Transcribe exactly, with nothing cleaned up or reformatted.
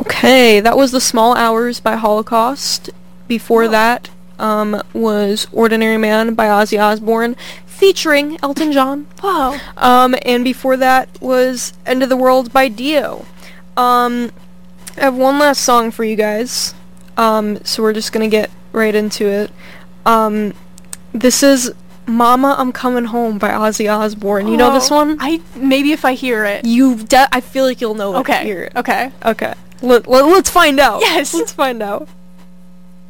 Okay, that was The Small Hours by Holocaust. Before Oh. that um, was Ordinary Man by Ozzy Osbourne, featuring Elton John. Wow. Um, and before that was End of the World by Dio. Um, I have one last song for you guys. Um, so we're just gonna get right into it. Um, this is Mama, I'm Coming Home by Ozzy Osbourne. You know this Oh, one? I maybe if I hear it. You, de- I feel like you'll know it if you Okay. hear it. Okay. Okay. Let, let, let's find out. Yes. Let's find out.